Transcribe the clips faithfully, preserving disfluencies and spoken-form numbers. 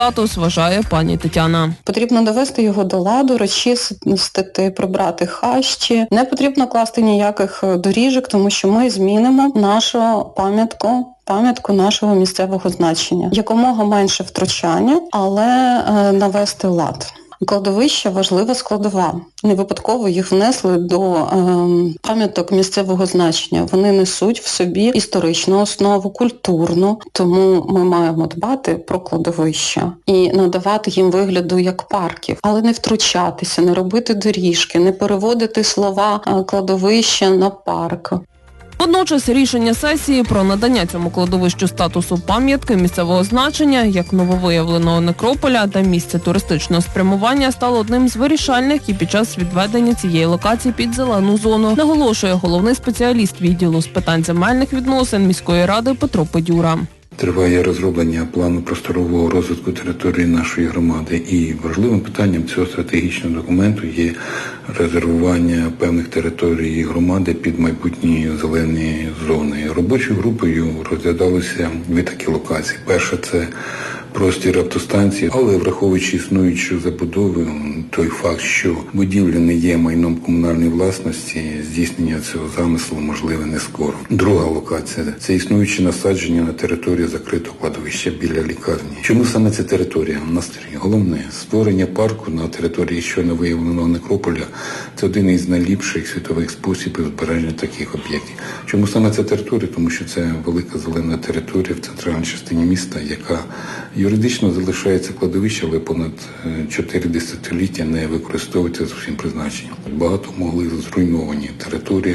статус, вважає пані Тетяна. Потрібно довести його до ладу, розчистити, прибрати хащі. Не потрібно класти ніяких доріжок, тому що ми змінимо нашу пам'ятку, пам'ятку нашого місцевого значення. Якомога менше втручання, але е, навести лад. Кладовища – важлива складова. Не випадково їх внесли до е, пам'яток місцевого значення. Вони несуть в собі історичну основу, культурну. Тому ми маємо дбати про кладовища і надавати їм вигляду як парків. Але не втручатися, не робити доріжки, не переводити слова е, кладовища на парк. Водночас рішення сесії про надання цьому кладовищу статусу пам'ятки місцевого значення, як нововиявленого некрополя та місця туристичного спрямування, стало одним з вирішальних і під час відведення цієї локації під зелену зону, наголошує головний спеціаліст відділу з питань земельних відносин міської ради Петро Педюра. Триває розроблення плану просторового розвитку території нашої громади, і важливим питанням цього стратегічного документу є резервування певних територій громади під майбутні зелені зони. Робочою групою розглядалися дві такі локації. Перша – це простір автостанції, але враховуючи існуючу забудову, той факт, що будівля не є майном комунальної власності, здійснення цього замислу можливе не скоро. Друга локація – це існуючі насадження на території закритого кладовища біля лікарні. Чому саме ця територія? Настрій. Головне – створення парку на території щойно виявленого некрополя – це один із найліпших світових способів збереження таких об'єктів. Чому саме ця територія? Тому що це велика зелена територія в центральній частині міста, яка юридично залишається кладовище, але понад чотири десятиліття не використовується за своїм призначенням. Багато могли зруйновані. Територія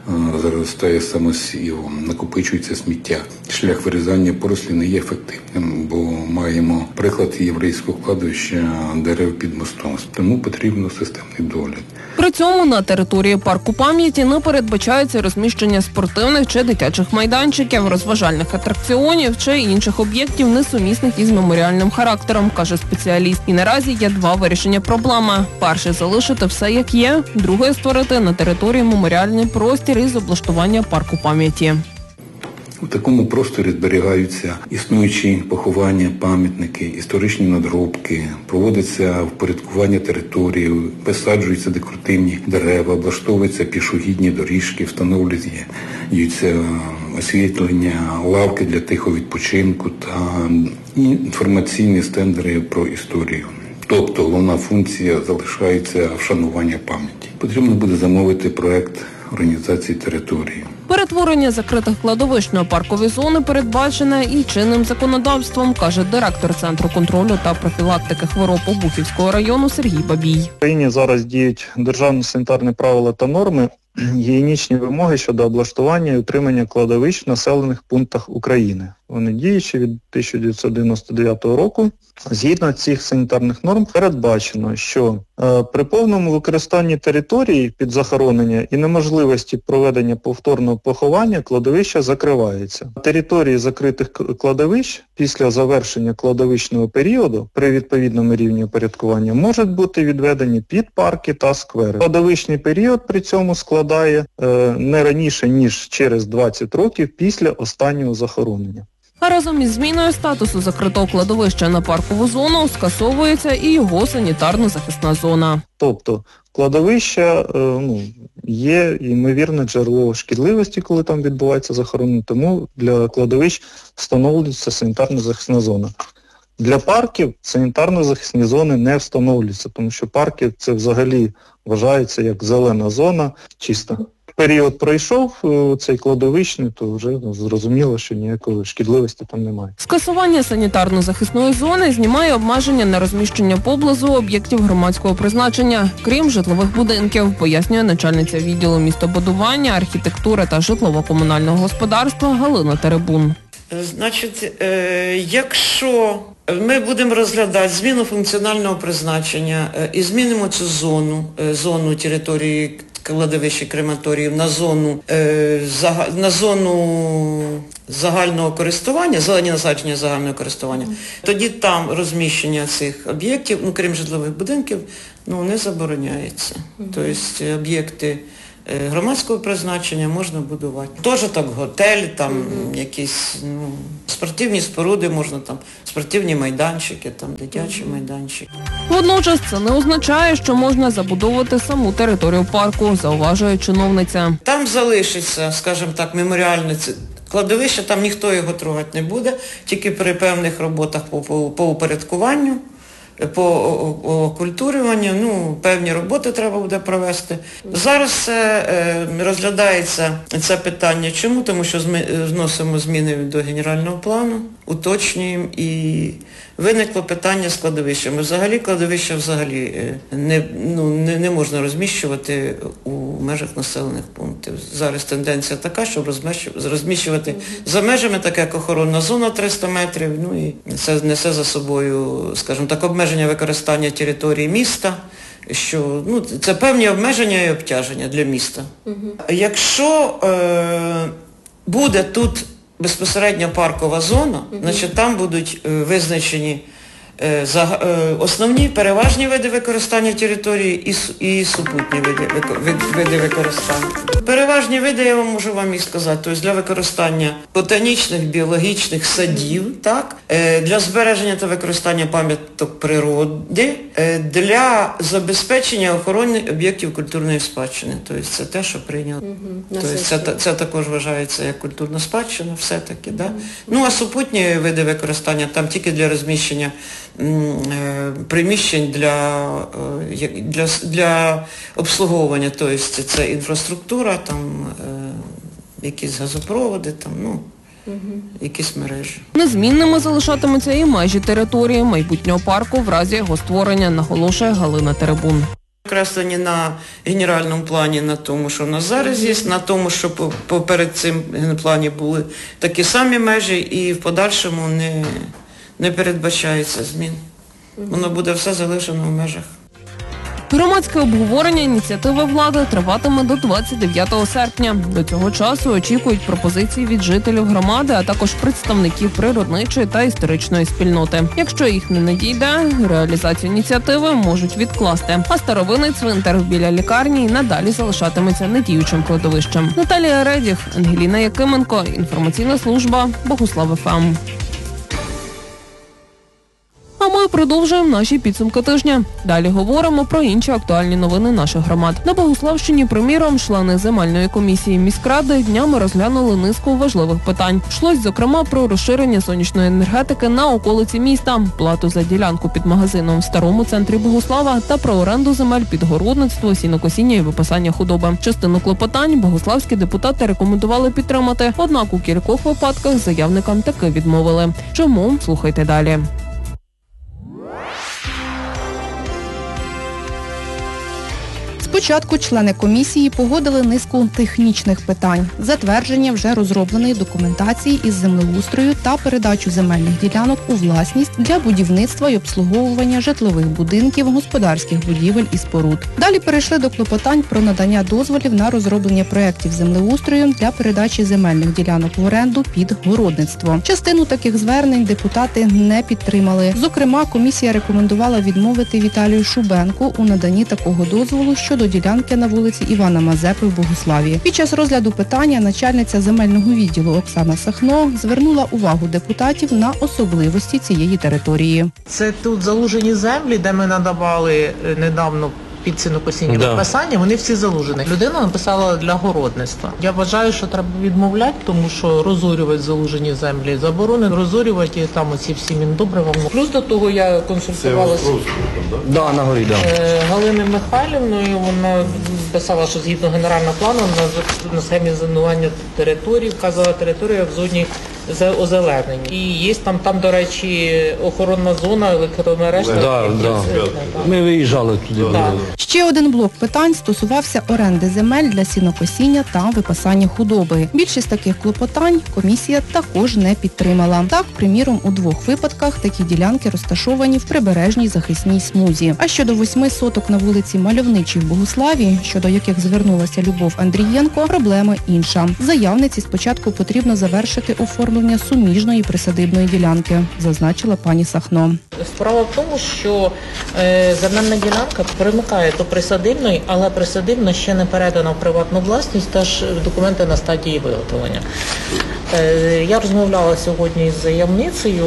заростає самосівом, накопичується сміття. Шлях вирізання порослі не є ефективним, бо маємо приклад єврейського кладовища дерев під мостом. Тому потрібно системний догляд. При цьому на території парку пам'яті не передбачається розміщення спортивних чи дитячих майданчиків, розважальних атракціонів чи інших об'єктів, несумісних із меморіальним характером, каже спеціаліст. І наразі є два вирішення проблеми. Перше – залишити все як є, друге – створити на території меморіальний простір із облаштування парку пам'яті. У такому просторі зберігаються існуючі поховання, пам'ятники, історичні надгробки, проводиться впорядкування території, висаджуються декоративні дерева, облаштовуються пішохідні доріжки, встановлюються освітлення, лавки для тихого відпочинку та інформаційні стендери про історію. Тобто головна функція залишається вшанування пам'яті. Потрібно буде замовити проект організації території. Перетворення закритих кладовищ на паркові зони передбачене і чинним законодавством, каже директор Центру контролю та профілактики хвороб Обухівського району Сергій Бабій. В країні зараз діють державні санітарні правила та норми, гігієнічні вимоги щодо облаштування і утримання кладовищ в населених пунктах України. Вони діючі від тисяча дев'ятсот дев'яносто дев'ятого року. Згідно цих санітарних норм передбачено, що е, при повному використанні території під захоронення і неможливості проведення повторного поховання кладовища закривається. Території закритих кладовищ після завершення кладовищного періоду при відповідному рівні упорядкування можуть бути відведені під парки та сквери. Кладовищний період при цьому складає е, не раніше, ніж через двадцять років після останнього захоронення. А разом із зміною статусу закритого кладовища на паркову зону скасовується і його санітарно-захисна зона. Тобто кладовище ну, є ймовірне джерело шкідливості, коли там відбувається захоронення, тому для кладовищ встановлюється санітарно-захисна зона. Для парків санітарно-захисні зони не встановлюються, тому що парки це взагалі вважається як зелена зона чиста. Період пройшов цей кладовищний, то вже ну, зрозуміло, що ніякої шкідливості там немає. Скасування санітарно-захисної зони знімає обмеження на розміщення поблизу об'єктів громадського призначення, крім житлових будинків, пояснює начальниця відділу містобудування, архітектури та житлово-комунального господарства Галина Теребун. Значить, е, якщо ми будемо розглядати зміну функціонального призначення е, і змінимо цю зону, е, зону території кладовища крематоріїв на зону, е, зага, на зону загального користування, зелені насадження загального користування, тоді там розміщення цих об'єктів, ну крім житлових будинків, ну не забороняється. Тобто об'єкти громадського призначення можна будувати. Теж так готель, там mm-hmm. якісь ну, спортивні споруди, можна там спортивні майданчики, там дитячі mm-hmm. майданчики. Водночас це не означає, що можна забудовувати саму територію парку, зауважує чиновниця. Там залишиться, скажімо так, меморіальне кладовище, там ніхто його трогати не буде, тільки при певних роботах по, по, по упорядкуванню, по окультурюванню, ну, певні роботи треба буде провести. Зараз це, е, розглядається це питання. Чому? Тому що зми, вносимо зміни до генерального плану, уточнюємо і виникло питання з кладовищами. Взагалі кладовища взагалі не, ну, не, не можна розміщувати у межах населених пунктів. Зараз тенденція така, щоб розміщувати за межами, так як охоронна зона триста метрів, ну і це несе за собою, скажімо так, обмеження використання території міста, що ну, це певні обмеження і обтяження для міста. Угу. Якщо е, буде тут безпосередньо паркова зона, угу. значить там будуть е, визначені е, за, е, основні переважні види використання території і, і супутні види, види використання. Переважні види, я вам можу вам і сказати, тобто для використання ботанічних, біологічних садів, так, е, для збереження та використання пам'яток природи, е, для забезпечення охорони об'єктів культурної спадщини. Тобто це те, що прийняло. Угу, тобто це, це також вважається як культурна спадщина, все-таки. Угу. Да? Ну а супутні види використання там тільки для розміщення м, е, приміщень для, е, для, для обслуговування, тобто це інфраструктура, там е, якісь газопроводи, там, ну, угу. якісь мережі. Незмінними залишатимуться і межі території майбутнього парку в разі його створення, наголошує Галина Теребун. Окреслені на генеральному плані, на тому, що в нас зараз є, на тому, що поперед цим плані були такі самі межі і в подальшому не, не передбачається змін. Воно буде все залишено в межах. Громадське обговорення ініціативи влади триватиме до двадцять дев'ятого серпня. До цього часу очікують пропозиції від жителів громади, а також представників природничої та історичної спільноти. Якщо їх не надійде, реалізацію ініціативи можуть відкласти. А старовинний цвинтар біля лікарні надалі залишатиметься недіючим кладовищем. Наталія Редіх, Ангеліна Якименко, інформаційна служба Богуслав еф ем. А ми продовжуємо наші підсумки тижня. Далі говоримо про інші актуальні новини наших громад. На Богуславщині, приміром, члени земельної комісії міськради днями розглянули низку важливих питань. Йшлось, зокрема, про розширення сонячної енергетики на околиці міста, плату за ділянку під магазином в старому центрі Богуслава та про оренду земель під городництво, сінокосіння і випасання худоби. Частину клопотань богуславські депутати рекомендували підтримати, однак у кількох випадках заявникам таки відмовили. Чому? Слухайте далі. Спочатку члени комісії погодили низку технічних питань. Затвердження вже розробленої документації із землеустрою та передачу земельних ділянок у власність для будівництва і обслуговування житлових будинків, господарських будівель і споруд. Далі перейшли до клопотань про надання дозволів на розроблення проєктів землеустрою для передачі земельних ділянок в оренду під городництво. Частину таких звернень депутати не підтримали. Зокрема, комісія рекомендувала відмовити Віталію Шубенку у наданні такого дозволу щодо ділянки на вулиці Івана Мазепи в Богуславі. Під час розгляду питання начальниця земельного відділу Оксана Сахно звернула увагу депутатів на особливості цієї території. Це тут залужені землі, де ми надавали недавно під сінокосіння да. випасання, вони всі залужені. Людина написала для городництва. Я вважаю, що треба відмовляти, тому що розорювати залужені землі заборонено, розорювати там оці всі міндобрива. Плюс до того я консультувалася з да, на горі, да. Галиною Михайлівною, вона писала, що згідно генерального плану на, на схемі зонування території вказала територія в зоні озеленення. І є там, там, до речі, охоронна зона, електромереж. Да, да. Ми виїжджали туди. Да. Ще один блок питань стосувався оренди земель для сінокосіння та випасання худоби. Більшість таких клопотань комісія також не підтримала. Так, приміром, у двох випадках такі ділянки розташовані в прибережній захисній смузі. А щодо восьми соток на вулиці Мальовничій в Богуславі, щодо яких звернулася Любов Андрієнко, проблема інша. Заявниці спочатку потрібно завершити оформлення розроблення суміжної присадибної ділянки, зазначила пані Сахно. Справа в тому, що е, земельна ділянка примикає до присадибної, але присадибна ще не передана в приватну власність, теж документи на стадії виготовлення. Е, я розмовляла сьогодні з заявницею,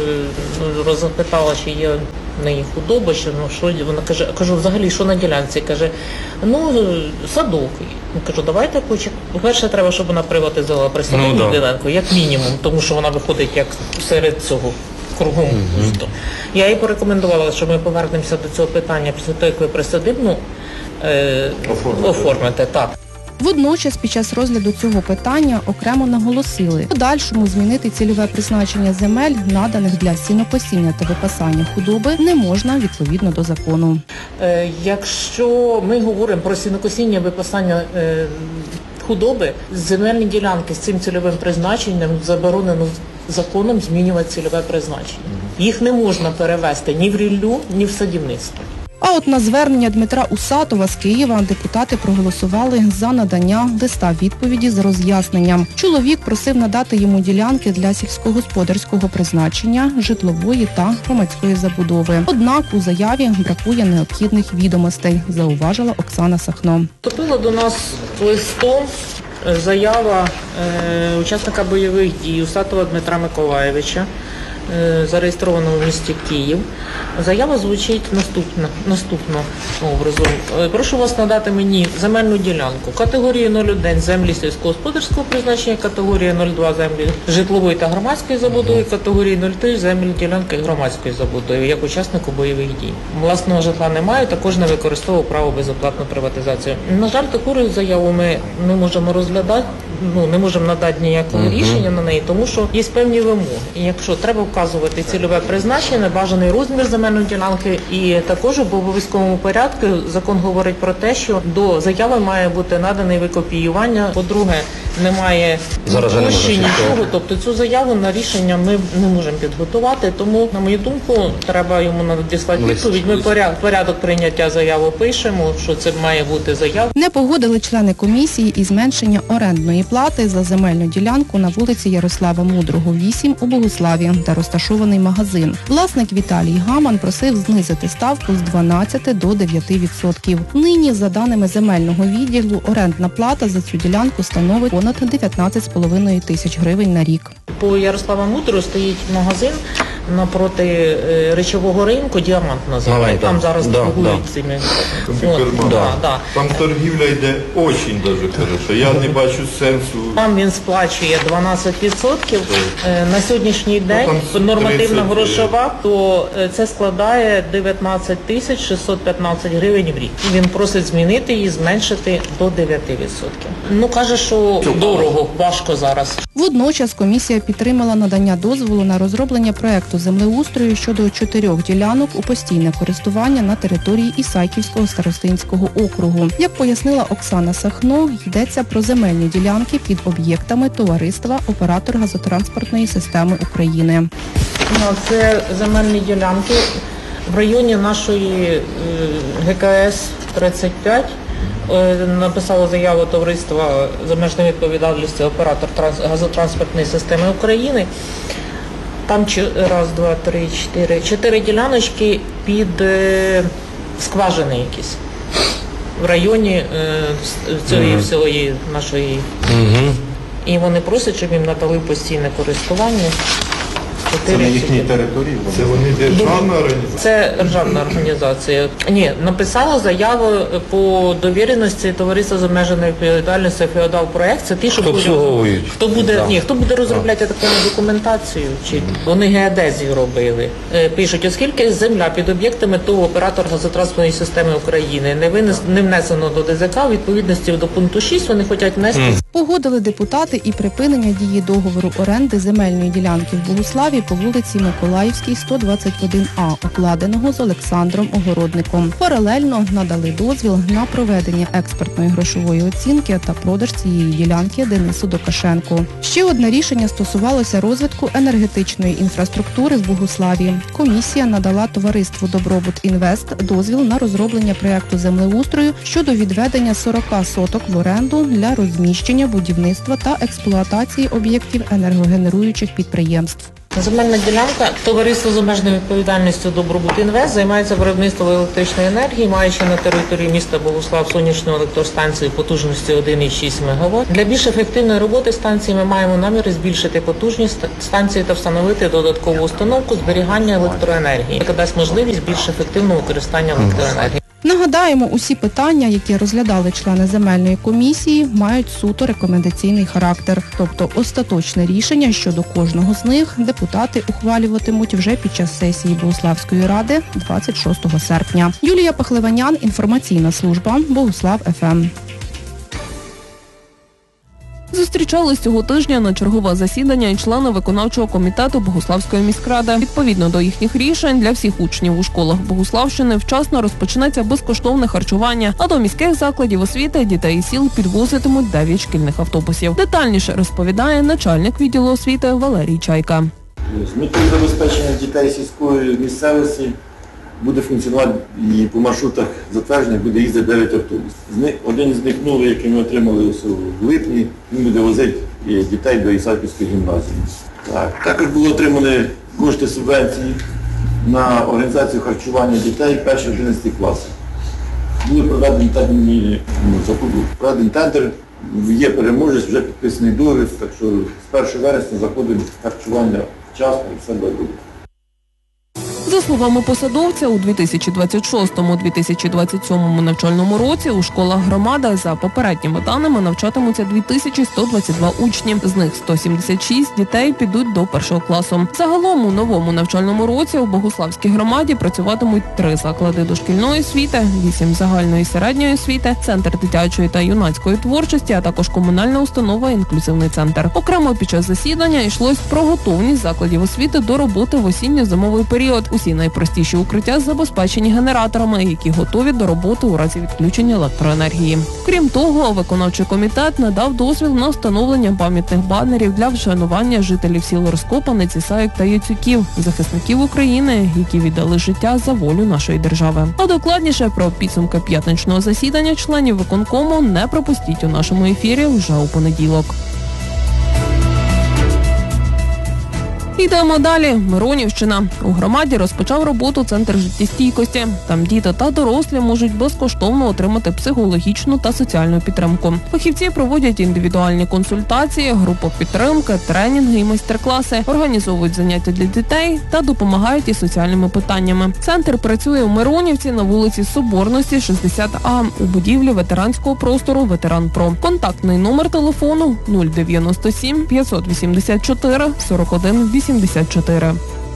е, розпитала, чи є в неї худоба, що, ну, що вона каже, кажу, взагалі, що на ділянці? Каже, ну, садок. Я кажу, давайте почекаємо. По-перше, треба, щоб вона приватизувала присадибну ну, да. ділянку, як мінімум, тому що вона виходить як серед цього. Кругом пусто. Mm-hmm. Я їй порекомендувала, що ми повернемося до цього питання після того, як ви присадибну е, оформите. оформите. Так. Водночас, під час розгляду цього питання окремо наголосили, в подальшому змінити цільове призначення земель, наданих для сінокосіння та випасання худоби, не можна відповідно до закону. Е, якщо ми говоримо про сінокосіння, випасання е, худоби, земельні ділянки з цим цільовим призначенням заборонено законом змінювати цільове призначення. Їх не можна перевести ні в ріллю, ні в садівництво. А от на звернення Дмитра Усатова з Києва депутати проголосували за надання листа відповіді з роз'ясненням. Чоловік просив надати йому ділянки для сільськогосподарського призначення, житлової та громадської забудови. Однак у заяві бракує необхідних відомостей, зауважила Оксана Сахно. Вступила до нас листом заява е, учасника бойових дій Усатова Дмитра Миколаєвича, е, зареєстрованого в місті Київ. Заява звучить наступно, наступного образу. Прошу вас надати мені земельну ділянку категорії нуль один землі сільськогосподарського призначення, категорії нуль два землі житлової та громадської забудови, категорії нуль три землі ділянки громадської забудови, як учаснику бойових дій. Власного житла не маю, також не використовував право безоплатну приватизацію. На жаль, таку заяву ми не можемо розглядати, ну, не можемо надати ніякого uh-huh. рішення на неї, тому що є певні вимоги. І якщо треба вказувати цільове призначення, бажаний розмір земельної ділянки, і також в обов'язковому порядку закон говорить про те, що до заяви має бути наданий викопіювання. По-друге, немає площі нічого, тобто цю заяву на рішення ми не можемо підготувати, тому, на мою думку, треба йому надіслати відповідь. Ми порядок, порядок прийняття заяви пишемо, що це має бути заява. Не погодили члени комісії і зменшення орендної плати за земельну ділянку на вулиці Ярослава Мудрого, вісім у Богуславі, де розташований магазин. Власник Віталій Гаман просив знизити ставку з дванадцяти до дев'яти відсотків. Нині, за даними земельного відділу, орендна плата за цю ділянку становить понад дев'ятнадцять з половиною тисяч гривень на рік. По Ярослава Мудрого стоїть магазин напроти е, речового ринку, Діамант називають. Там зараз да, торгують да. цими. От, да. Да. Там торгівля йде дуже дуже хорошо. Я не бачу сенсу. Там він сплачує дванадцять відсотків. Е, на сьогоднішній день ну, нормативна грошова, то е, це складає дев'ятнадцять тисяч шістсот п'ятнадцять гривень в рік. І він просить змінити її, зменшити до дев'яти відсотків. Ну, каже, що дорого, важко зараз. Водночас комісія підтримала надання дозволу на розроблення проекту землеустрою щодо чотирьох ділянок у постійне користування на території Ісаківського старостинського округу. Як пояснила Оксана Сахно, йдеться про земельні ділянки під об'єктами товариства «Оператор газотранспортної системи України». Це земельні ділянки в районі нашої Ге Ка Ес тридцять п'ять. Написало заяву товариства з обмеженою відповідальністю «Оператор газотранспортної системи України». Там раз, два, три, чотири, чотири діляночки під е, скважини якісь в районі е, цієї всієї нашої. Mm-hmm. І вони просять, щоб їм надали постійне користування. Це на їхній території? Це вони державна організація? Це державна організація. Ні, написала заяву по довіреності товариства з обмеженою відповідальністю «Феодал проект». Це ті, що хто буде, хто буде, да. ні, хто буде розробляти таку документацію. Чи вони геодезію робили. Пишуть, оскільки земля під об'єктами ТОВ «Оператор газотранспортної системи України» не, винес, не внесено до Де Зе Ка, у відповідності до пункту шість вони хочуть внести. Mm. Погодили депутати і припинення дії договору оренди земельної ділянки в Богуславі по вулиці Миколаївській, сто двадцять один А, укладеного з Олександром Огородником. Паралельно надали дозвіл на проведення експертної грошової оцінки та продаж цієї ділянки Денису Докашенку. Ще одне рішення стосувалося розвитку енергетичної інфраструктури в Богуславі. Комісія надала товариству «Добробут Інвест» дозвіл на розроблення проєкту землеустрою щодо відведення сорок соток в оренду для розміщення завершення будівництва та експлуатації об'єктів енергогенеруючих підприємств. Земельна ділянка товариство з обмеженою відповідальністю «Добробут Інвест» займається виробництвом електричної енергії, маючи на території міста Богуслав сонячну електростанцію потужністю один цілих шість мегаватт. Для більш ефективної роботи станції ми маємо намір збільшити потужність станції та встановити додаткову установку зберігання електроенергії, яка дасть можливість більш ефективного використання електроенергії. Нагадаємо, усі питання, які розглядали члени земельної комісії, мають суто рекомендаційний характер. Тобто остаточне рішення щодо кожного з них депутати ухвалюватимуть вже під час сесії Богуславської ради двадцять шостого серпня. Юлія Пахливанян, інформаційна служба, Богуслав еф ем. Зустрічались цього тижня на чергове засідання і члени виконавчого комітету Богуславської міськради. Відповідно до їхніх рішень, для всіх учнів у школах Богуславщини вчасно розпочнеться безкоштовне харчування, а до міських закладів освіти дітей із сіл підвозитимуть дев'ять шкільних автобусів. Детальніше розповідає начальник відділу освіти Валерій Чайка. З метою забезпечення дітей сільської місцевості буде функціонувати і по маршрутах затверджених буде їздити дев'ять автобусів. З них, один з них новий, який ми отримали у липні, він буде возити дітей до Ісаківської гімназії. Так. Також були отримані кошти субвенції на організацію харчування дітей перших-одинадцяти класів. Були проведені терміни, проведений тендер, є переможець, вже підписаний договір, так що з першого вересня заходить харчування вчасно і все буде. За словами посадовця, у дві тисячі двадцять шостому - дві тисячі двадцять сьомому навчальному році у школах громади за попередніми даними навчатимуться дві тисячі сто двадцять два учні. З них сто сімдесят шість дітей підуть до першого класу. Загалом у новому навчальному році у Богуславській громаді працюватимуть три заклади дошкільної освіти, вісім загальної середньої освіти, центр дитячої та юнацької творчості, а також комунальна установа «Інклюзивний центр». Окремо під час засідання йшлось про готовність закладів освіти до роботи в осінньо-зимовий період. Усі найпростіші укриття забезпечені генераторами, які готові до роботи у разі відключення електроенергії. Крім того, виконавчий комітет надав дозвіл на встановлення пам'ятних банерів для вшанування жителів сіл Розкопанець, Ісаїк та Яцюків, захисників України, які віддали життя за волю нашої держави. А докладніше про підсумки п'ятничного засідання членів виконкому не пропустіть у нашому ефірі вже у понеділок. Йдемо далі. Миронівщина. У громаді розпочав роботу Центр життєстійкості. Там діти та дорослі можуть безкоштовно отримати психологічну та соціальну підтримку. Фахівці проводять індивідуальні консультації, групи підтримки, тренінги і майстер-класи, організовують заняття для дітей та допомагають із соціальними питаннями. Центр працює у Миронівці на вулиці Соборності, шістдесят А, у будівлі ветеранського простору «Ветеранпро». Контактний номер телефону нуль дев'яносто сім п'ятсот вісімдесят чотири сорок один вісімдесят чотири.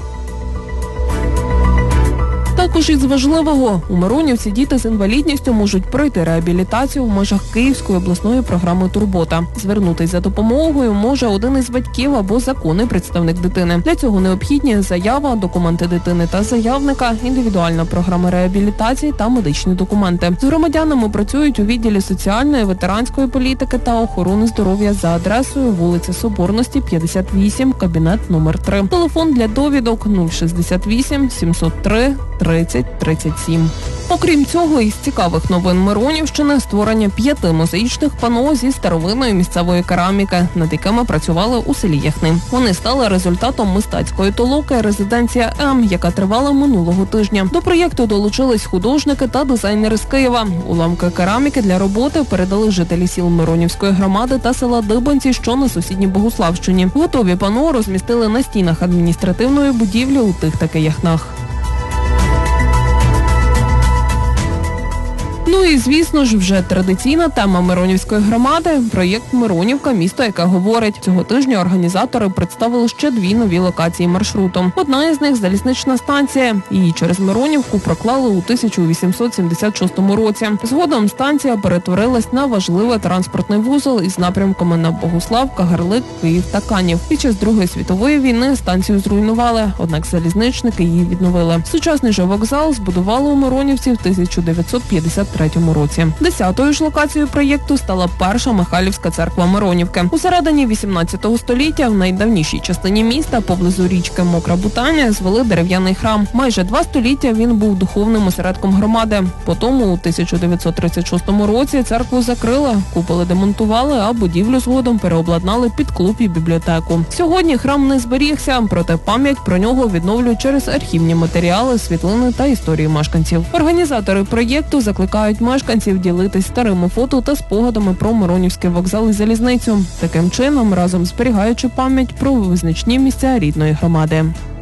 Також із важливого, у Миронівці діти з інвалідністю можуть пройти реабілітацію в межах Київської обласної програми «Турбота». Звернутися за допомогою може один із батьків або законний представник дитини. Для цього необхідні заява, документи дитини та заявника, індивідуальна програма реабілітації та медичні документи. З громадянами працюють у відділі соціальної, ветеранської політики та охорони здоров'я за адресою вулиця Соборності, п'ятдесят вісім, кабінет номер три. Телефон для довідок нуль шістдесят вісім сімсот три тридцять тридцять сім. Окрім цього, із цікавих новин Миронівщини створення п'яти мозаїчних пано зі старовинної місцевої кераміки, над якими працювали у селі Яхни. Вони стали результатом мистецької толоки «Резиденція М», яка тривала минулого тижня. До проєкту долучились художники та дизайнери з Києва. Уламки кераміки для роботи передали жителі сіл Миронівської громади та села Дибанці, що на сусідній Богуславщині. Готові пано розмістили на стінах адміністративної будівлі у тих таки Яхнах. Ну і, звісно ж, вже традиційна тема Миронівської громади – проєкт «Миронівка. Місто, яке говорить». Цього тижня організатори представили ще дві нові локації маршруту. Одна із них – залізнична станція. Її через Миронівку проклали у тисяча вісімсот сімдесят шостому році. Згодом станція перетворилась на важливий транспортний вузол із напрямками на Богуслав, Кагарлик, Київ та Канів. Під час Другої світової війни станцію зруйнували, однак залізничники її відновили. Сучасний же вокзал збудували у Миронівці в тисяча дев'ятсот п'ятдесят третьому третьому році. Десятою ж локацією проєкту стала перша Михайлівська церква Миронівки. У середині вісімнадцятого століття в найдавнішій частині міста, поблизу річки Мокра Бутаня, звели дерев'яний храм. Майже два століття він був духовним осередком громади. Потому у тисяча дев'ятсот тридцять шостому році церкву закрили, куполи демонтували, а будівлю згодом переобладнали під клуб і бібліотеку. Сьогодні храм не зберігся, проте пам'ять про нього відновлюють через архівні матеріали, світлини та історії мешканців. Організатори проєкту закликають мешканців ділитись старими фото та спогадами про Миронівський вокзал і залізницю. Таким чином, разом зберігаючи пам'ять про визначні місця рідної громади.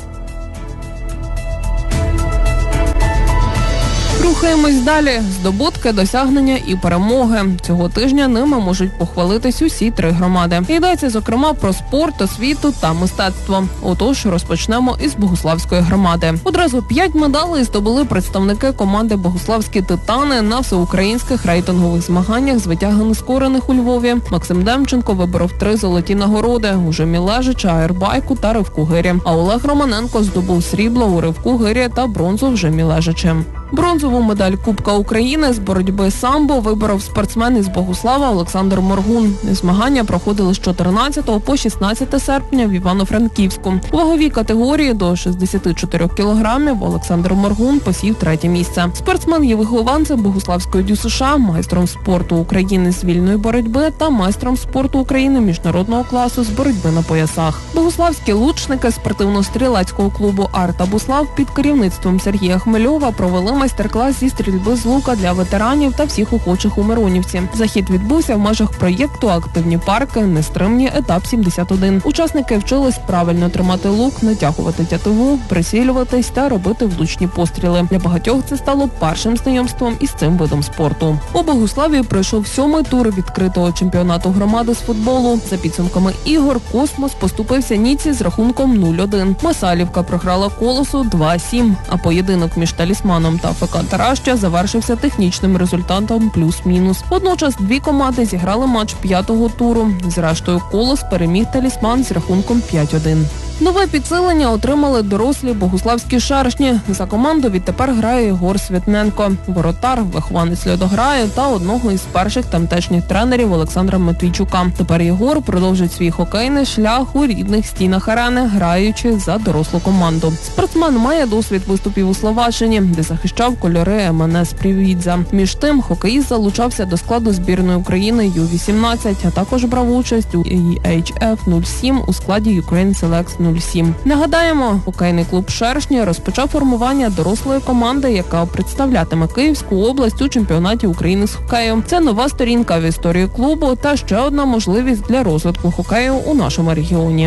Рухаємось далі. Здобутки, досягнення і перемоги. Цього тижня ними можуть похвалитись усі три громади. Йдеться, зокрема, про спорт, освіту та мистецтво. Отож, розпочнемо із Богуславської громади. Одразу п'ять медалей здобули представники команди «Богуславські титани» на всеукраїнських рейтингових змаганнях з витяги нескорених у Львові. Максим Демченко виборов три золоті нагороди – у жимі лежача, аербайку та ривку гирі. А Олег Романенко здобув срібло у ривку гирі та бронзу в жимі лежачи. Бронзову медаль Кубка України з боротьби самбо виборов спортсмен із Богуслава Олександр Моргун. Змагання проходили з чотирнадцятого по шістнадцяте серпня в Івано-Франківську. У ваговій категорії до шістдесят чотири кілограмів Олександр Моргун посів третє місце. Спортсмен є вихованцем Богуславської ДЮСШ, майстром спорту України з вільної боротьби та майстром спорту України міжнародного класу з боротьби на поясах. Богуславські лучники спортивно-стрілецького клубу «Арта Буслав» під керівництвом Сергія Хмельова провели майстер-клас зі стрільби з лука для ветеранів та всіх охочих у Миронівці. Захід відбувся в межах проєкту «Активні парки. Нестримні. Етап сімдесят один». Учасники вчились правильно тримати лук, натягувати тятиву, прицілюватись та робити влучні постріли. Для багатьох це стало першим знайомством із цим видом спорту. У Богуславі пройшов сьомий тур відкритого чемпіонату громади з футболу. За підсумками ігор «Космос» поступився Ніці з рахунком нуль один. Масалівка програла «Колосу» два сім, а поєдинок між «Талісманом» та ФК Тараща завершився технічним результатом плюс-мінус. Водночас дві команди зіграли матч п'ятого туру. Зрештою, «Колос» переміг «Талісман» з рахунком п'ять один. Нове підсилення отримали дорослі богуславські шершні. За команду відтепер грає Ігор Святненко, воротар, вихованець льодограю та одного із перших тамтешніх тренерів Олександра Матвійчука. Тепер Ігор продовжить свій хокейний шлях у рідних стінах арени, граючи за дорослу команду. Спортсмен має досвід виступів у Словаччині, де захищав кольори ем ен ес Привідза. Між тим, хокеїст залучався до складу збірної України ю вісімнадцять, а також брав участь у і ейч еф нуль сім у складі Ukraine Selects нуль сім. Нагадаємо, хокейний клуб «Шершні» розпочав формування дорослої команди, яка представлятиме Київську область у чемпіонаті України з хокею. Це нова сторінка в історії клубу та ще одна можливість для розвитку хокею у нашому регіоні.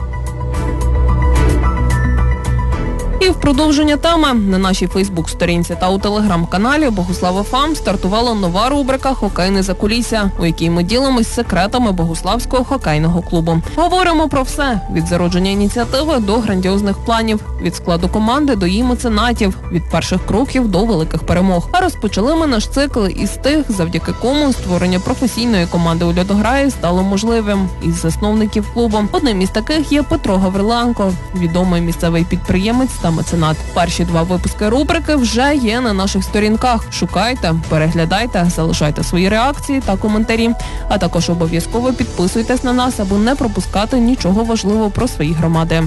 І в продовження теми на нашій фейсбук-сторінці та у телеграм-каналі Богуслава ФАМ стартувала нова рубрика «Хокейне закулісся», у якій ми ділимось секретами Богуславського хокейного клубу. Говоримо про все – від зародження ініціативи до грандіозних планів, від складу команди до її меценатів, від перших кроків до великих перемог. А розпочали ми наш цикл із тих, завдяки кому створення професійної команди у льодограї стало можливим. Із засновників клубу. Одним із таких є Петро Гавриленко, відомий місцевий підприємець та меценат. Перші два випуски рубрики вже є на наших сторінках. Шукайте, переглядайте, залишайте свої реакції та коментарі. А також обов'язково підписуйтесь на нас, аби не пропускати нічого важливого про свої громади.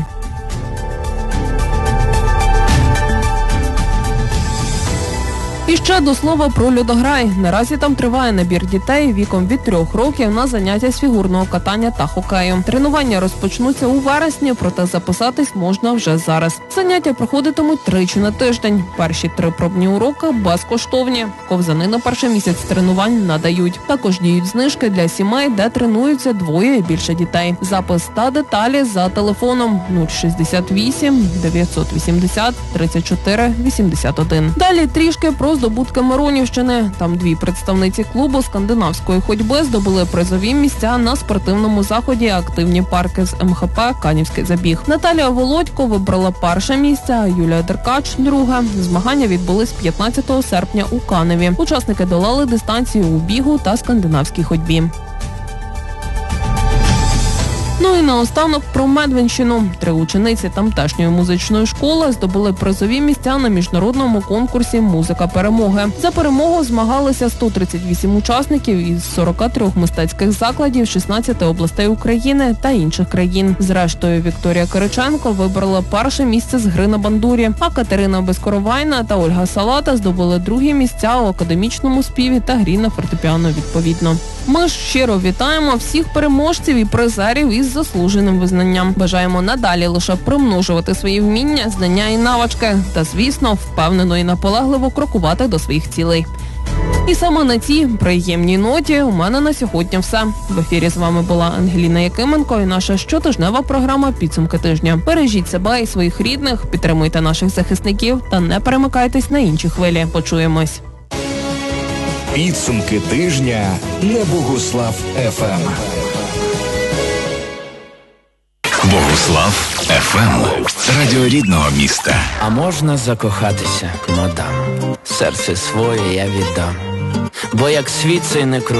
І ще до слова про льодограй. Наразі там триває набір дітей віком від трьох років на заняття з фігурного катання та хокею. Тренування розпочнуться у вересні, проте записатись можна вже зараз. Заняття проходитимуть тричі на тиждень. Перші три пробні уроки безкоштовні. Ковзани на перший місяць тренувань надають. Також діють знижки для сімей, де тренуються двоє і більше дітей. Запис та деталі за телефоном нуль шістдесят вісім дев'ятсот вісімдесят тридцять чотири вісімдесят один. Далі трішки про здобутки Миронівщини. Там дві представниці клубу скандинавської ходьби здобули призові місця на спортивному заході «Активні парки» з ем ха пе «Канівський забіг». Наталія Володько вибрала перше місце, а Юлія Деркач – друге. Змагання відбулись п'ятнадцятого серпня у Каневі. Учасники долали дистанцію у бігу та скандинавській ходьбі. Ну і наостанок про Медвинщину. Три учениці тамтешньої музичної школи здобули призові місця на міжнародному конкурсі «Музика перемоги». За перемогу змагалися сто тридцять вісім учасників із сорока трьох мистецьких закладів шістнадцяти областей України та інших країн. Зрештою, Вікторія Кириченко вибрала перше місце з гри на бандурі, а Катерина Безкоровайна та Ольга Салата здобули другі місця у академічному співі та грі на фортепіано відповідно. Ми ж щиро вітаємо всіх переможців і призерів із заслуженим визнанням. Бажаємо надалі лише примножувати свої вміння, знання і навички та, звісно, впевнено і наполегливо крокувати до своїх цілей. І саме на цій приємній ноті у мене на сьогодні все. В ефірі з вами була Ангеліна Якименко і наша щотижнева програма «Підсумки тижня». Бережіть себе і своїх рідних, підтримуйте наших захисників та не перемикайтесь на інші хвилі. Почуємось. Підсумки тижня на Богуслав еф ем. Богуслав еф ем. Радіо рідного міста. А можна закохатися, мадам. Серце своє я віддам. Бо як світ цей не крутий,